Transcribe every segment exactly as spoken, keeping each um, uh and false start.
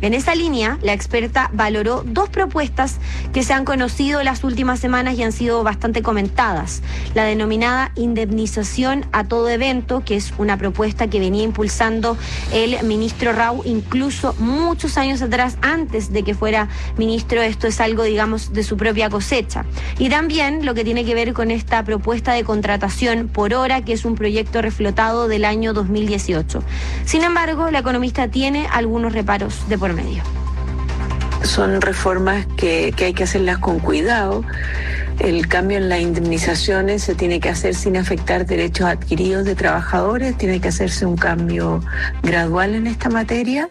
En esa línea, la experta valoró dos propuestas que se han conocido las últimas semanas y han sido bastante comentadas. La denominada indemnización a todo evento, que es una propuesta que venía impulsando el ministro Rau incluso muchos años atrás, antes de que fuera ministro. Esto es algo, digamos, de su propia cosecha. Y también lo que tiene que ver con esta propuesta de contratación por hora, que es un proyecto reflotado del año dos mil dieciocho. Sin embargo, la economista tiene algunos reparos de por medio. Son reformas que, que hay que hacerlas con cuidado. El cambio en las indemnizaciones se tiene que hacer sin afectar derechos adquiridos de trabajadores. Tiene que hacerse un cambio gradual en esta materia.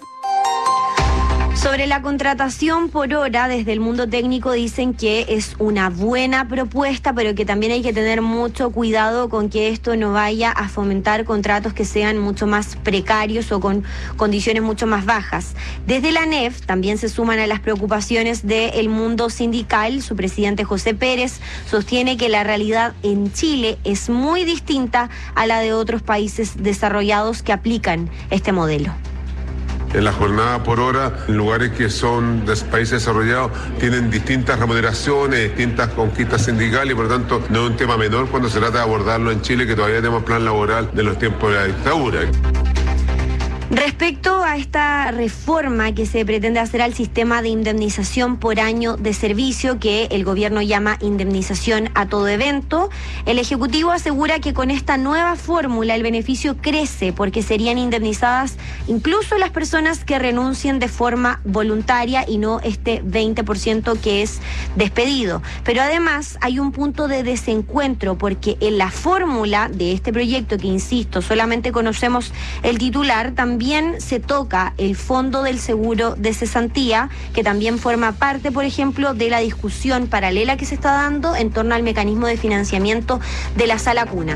Sobre la contratación por hora, desde el mundo técnico dicen que es una buena propuesta, pero que también hay que tener mucho cuidado con que esto no vaya a fomentar contratos que sean mucho más precarios o con condiciones mucho más bajas. Desde la A N E F también se suman a las preocupaciones del mundo sindical. Su presidente José Pérez sostiene que la realidad en Chile es muy distinta a la de otros países desarrollados que aplican este modelo. En la jornada por hora, en lugares que son de países desarrollados, tienen distintas remuneraciones, distintas conquistas sindicales y por lo tanto no es un tema menor cuando se trata de abordarlo en Chile, que todavía tenemos plan laboral de los tiempos de la dictadura. Respecto a esta reforma que se pretende hacer al sistema de indemnización por año de servicio, que el gobierno llama indemnización a todo evento, el Ejecutivo asegura que con esta nueva fórmula el beneficio crece porque serían indemnizadas incluso las personas que renuncien de forma voluntaria y no este veinte por ciento que es despedido. Pero además hay un punto de desencuentro porque en la fórmula de este proyecto, que insisto, solamente conocemos el titular, también También se toca el fondo del seguro de cesantía, que también forma parte, por ejemplo, de la discusión paralela que se está dando en torno al mecanismo de financiamiento de la sala cuna.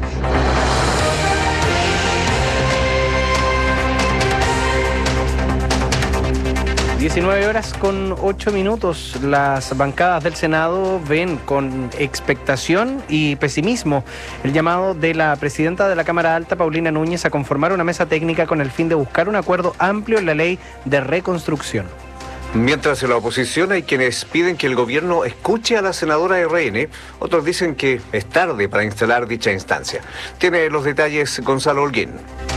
diecinueve horas con ocho minutos. Las bancadas del Senado ven con expectación y pesimismo el llamado de la presidenta de la Cámara Alta, Paulina Núñez, a conformar una mesa técnica con el fin de buscar un acuerdo amplio en la ley de reconstrucción. Mientras en la oposición hay quienes piden que el gobierno escuche a la senadora R N, otros dicen que es tarde para instalar dicha instancia. Tiene los detalles Gonzalo Holguín.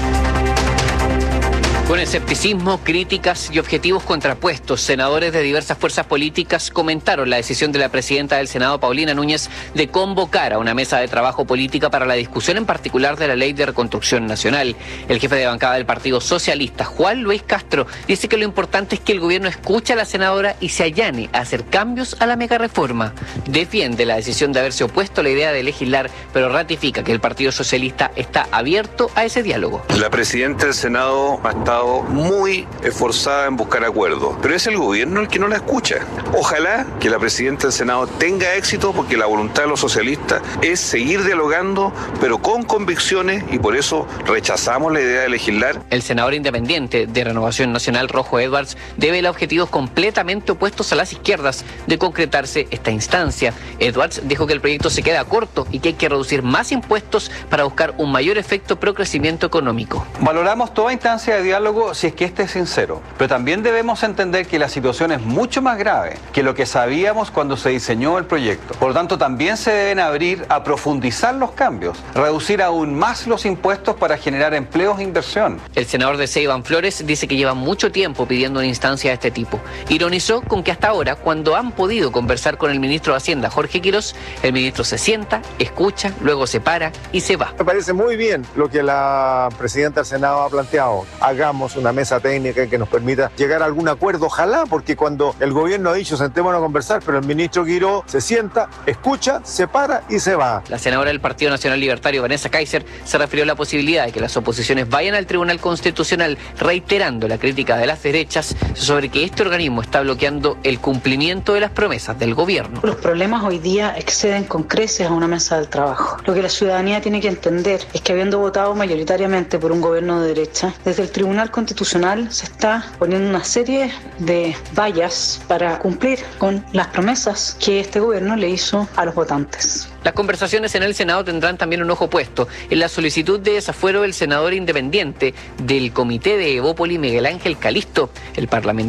Con escepticismo, críticas y objetivos contrapuestos, senadores de diversas fuerzas políticas comentaron la decisión de la presidenta del Senado, Paulina Núñez, de convocar a una mesa de trabajo política para la discusión en particular de la Ley de Reconstrucción Nacional. El jefe de bancada del Partido Socialista, Juan Luis Castro, dice que lo importante es que el gobierno escuche a la senadora y se allane a hacer cambios a la megareforma. Defiende la decisión de haberse opuesto a la idea de legislar, pero ratifica que el Partido Socialista está abierto a ese diálogo. La presidenta del Senado ha estado muy esforzada en buscar acuerdos, pero es el gobierno el que no la escucha. Ojalá que la presidenta del Senado tenga éxito, porque la voluntad de los socialistas es seguir dialogando, pero con convicciones, y por eso rechazamos la idea de legislar. El senador independiente de Renovación Nacional, Rojo Edwards, devela objetivos completamente opuestos a las izquierdas de concretarse esta instancia. Edwards dijo que el proyecto se queda corto y que hay que reducir más impuestos para buscar un mayor efecto pro crecimiento económico. Valoramos toda instancia de diálogo si es que este es sincero, pero también debemos entender que la situación es mucho más grave que lo que sabíamos cuando se diseñó el proyecto. Por lo tanto, también se deben abrir a profundizar los cambios, reducir aún más los impuestos para generar empleos e inversión. El senador de Iván Flores dice que lleva mucho tiempo pidiendo una instancia de este tipo. Ironizó con que hasta ahora, cuando han podido conversar con el ministro de Hacienda, Jorge Quirós, el ministro se sienta, escucha, luego se para y se va. Me parece muy bien lo que la presidenta del Senado ha planteado. Hagamos una mesa técnica que nos permita llegar a algún acuerdo, ojalá, porque cuando el gobierno ha dicho sentémonos a conversar, pero el ministro Quirós se sienta, escucha, se para y se va. La senadora del Partido Nacional Libertario, Vanessa Kaiser, se refirió a la posibilidad de que las oposiciones vayan al Tribunal Constitucional, reiterando la crítica de las derechas sobre que este organismo está bloqueando el cumplimiento de las promesas del gobierno. Los problemas hoy día exceden con creces a una mesa del trabajo. Lo que la ciudadanía tiene que entender es que, habiendo votado mayoritariamente por un gobierno de derecha, desde el Tribunal Constitucional se está poniendo una serie de vallas para cumplir con las promesas que este gobierno le hizo a los votantes. Las conversaciones en el Senado tendrán también un ojo puesto en la solicitud de desafuero del senador independiente del Comité de Evópoli, Miguel Ángel Calisto. El parlamentario